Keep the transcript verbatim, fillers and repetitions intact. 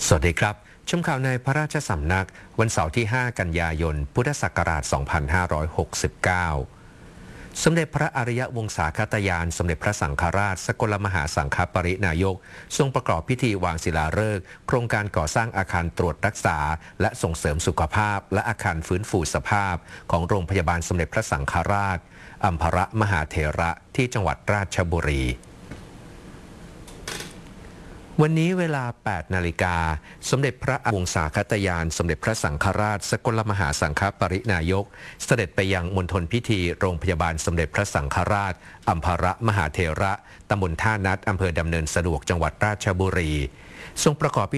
สวัสดีครับชมข่าวในพระราชสำนักวันเสาร์ที่ ห้า กันยายน พุทธศักราช สองพันห้าร้อยหกสิบเก้า สมเด็จพระอริยวงศาคตยานสมเด็จพระสังฆราชสกลมหาสังฆปรินายกทรงประกอบพิธีวางศิลาฤกษ์โครงการก่อสร้างอาคารตรวจรักษาและส่งเสริมสุขภาพและอาคารฟื้นฟูสภาพของโรงพยาบาลสมเด็จพระสังฆราชอัมพรมหาเถระที่จังหวัดราชบุรีวันนี้เวลา แปด นาฬิกาสมเด็จพระวงศาคตยานสมเด็จพระสังฆราชสกลมหาสังฆปรินายกเสด็จไปยังมณฑลพิธีโรงพยาบาลสมเด็จพระสังฆราชอัมพรมหาเถระตำบลท่านัดอำเภอดำเนินสะดวกจังหวัดราชบุรีทรงประกอบพิ